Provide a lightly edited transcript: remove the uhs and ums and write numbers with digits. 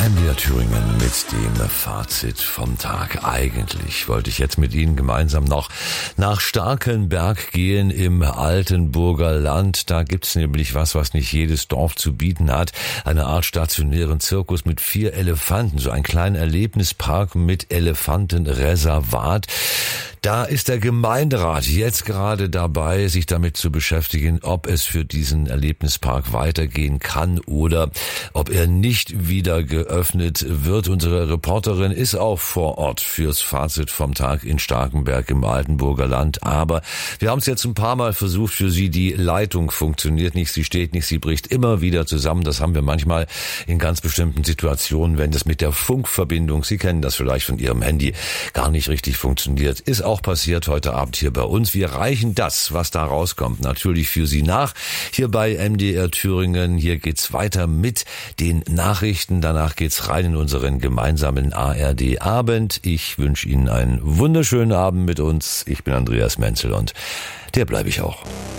MDR Thüringen mit dem Fazit vom Tag. Eigentlich wollte ich jetzt mit Ihnen gemeinsam noch nach Starkenberg gehen im Altenburger Land. Da gibt's nämlich was nicht jedes Dorf zu bieten hat. Eine Art stationären Zirkus mit 4 Elefanten, so ein kleiner Erlebnispark mit Elefantenreservat. Da ist der Gemeinderat jetzt gerade dabei, sich damit zu beschäftigen, ob es für diesen Erlebnispark weitergehen kann oder ob er nicht wieder geöffnet wird. Unsere Reporterin ist auch vor Ort fürs Fazit vom Tag in Starkenberg im Altenburger Land. Aber wir haben es jetzt ein paar Mal versucht für sie. Die Leitung funktioniert nicht, sie steht nicht, sie bricht immer wieder zusammen. Das haben wir manchmal in ganz bestimmten Situationen, wenn das mit der Funkverbindung, Sie kennen das vielleicht von Ihrem Handy, gar nicht richtig funktioniert. Ist auch passiert heute Abend hier bei uns. Wir reichen das, was da rauskommt, natürlich für Sie nach. Hier bei MDR Thüringen. Hier geht's weiter mit den Nachrichten. Danach geht's rein in unseren gemeinsamen ARD-Abend. Ich wünsche Ihnen einen wunderschönen Abend mit uns. Ich bin Andreas Menzel und der bleibe ich auch.